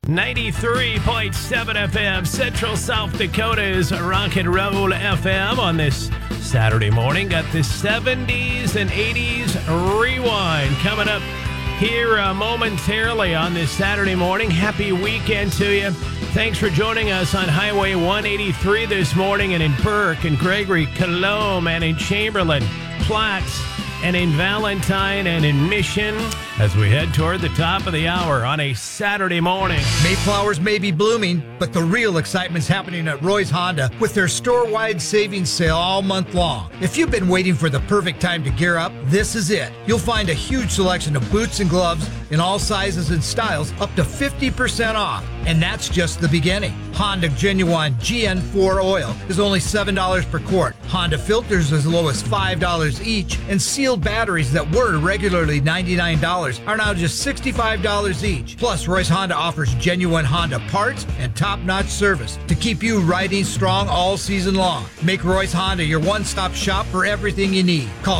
93.7 FM, Central South Dakota's Rock and Roll FM on this Saturday morning. Got the 70s and 80s rewind coming up here momentarily on this Saturday morning. Happy weekend to you. Thanks for joining us on Highway 183 this morning, and in Burke and Gregory, Colomb, and in Chamberlain, Platte, and in Valentine, and in Mission, as we head toward the top of the hour on a Saturday morning. Mayflowers may be blooming, but the real excitement's happening at Roy's Honda with their store-wide savings sale all month long. If you've been waiting for the perfect time to gear up, this is it. You'll find a huge selection of boots and gloves in all sizes and styles, up to 50% off. And that's just the beginning. Honda Genuine GN4 oil is only $7 per quart. Honda filters as low as $5 each, and sealed batteries that were regularly $99 are now just $65 each. Plus, Roy's Honda offers genuine Honda parts and top-notch service to keep you riding strong all season long. Make Roy's Honda your one-stop shop for everything you need. Call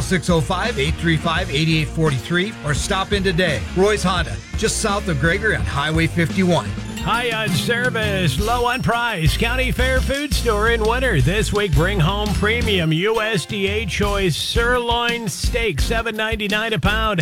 605-835-8843 or stop in today. Roy's Honda, just south of Gregory on Highway 51. High on service, low on price. County Fair Food Store in winter. This week, bring home premium USDA choice sirloin steak, $7.99 a pound.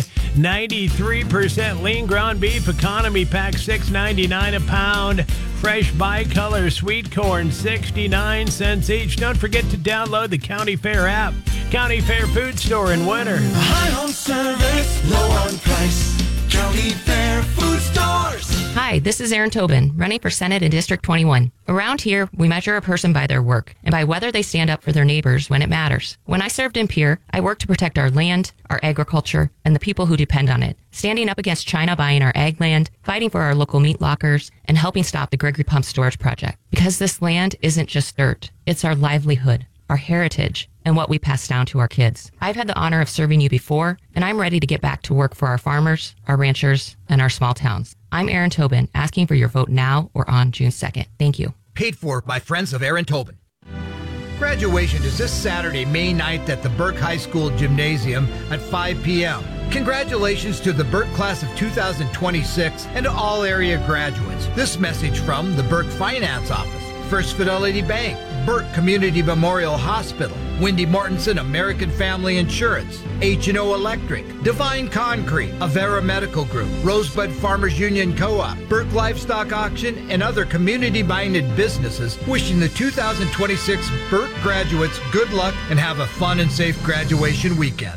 93% lean ground beef economy pack, $6.99 a pound. Fresh bicolor sweet corn, 69 cents each. Don't forget to download the County Fair app. County Fair Food Store in winter. High on service, low on price. County Fair Food Stores. Hi, this is Erin Tobin, running for Senate in District 21. Around here, we measure a person by their work and by whether they stand up for their neighbors when it matters. When I served in Pierre, I worked to protect our land, our agriculture, and the people who depend on it, standing up against China buying our ag land, fighting for our local meat lockers, and helping stop the Gregory Pump Storage Project. Because this land isn't just dirt, it's our livelihood, our heritage, and what we pass down to our kids. I've had the honor of serving you before, and I'm ready to get back to work for our farmers, our ranchers, and our small towns. I'm Erin Tobin, asking for your vote now or on June 2nd. Thank you. Paid for by friends of Erin Tobin. Graduation is this Saturday, May 9th at the Burke High School Gymnasium at 5 p.m. Congratulations to the Burke class of 2026 and to all area graduates. This message from the Burke Finance Office, First Fidelity Bank, Burke Community Memorial Hospital, Wendy Mortensen American Family Insurance, H&O Electric, Divine Concrete, Avera Medical Group, Rosebud Farmers Union Co-op, Burke Livestock Auction, and other community-minded businesses wishing the 2026 Burke graduates good luck and have a fun and safe graduation weekend.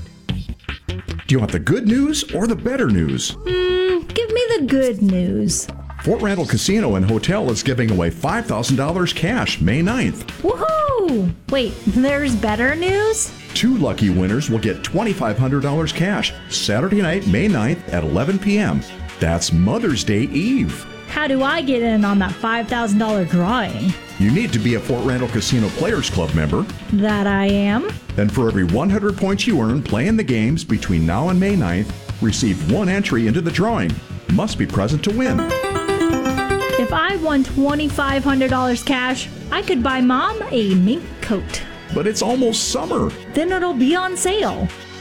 Do you want the good news or the better news? Give me the good news. Fort Randall Casino and Hotel is giving away $5,000 cash May 9th. Woohoo! Wait, there's better news? 2 lucky winners will get $2,500 cash Saturday night, May 9th at 11 p.m. That's Mother's Day Eve. How do I get in on that $5,000 drawing? You need to be a Fort Randall Casino Players Club member. That I am. Then for every 100 points you earn playing the games between now and May 9th, receive 1 entry into the drawing. Must be present to win. If I won $2,500 cash, I could buy Mom a mink coat. But it's almost summer. Then it'll be on sale.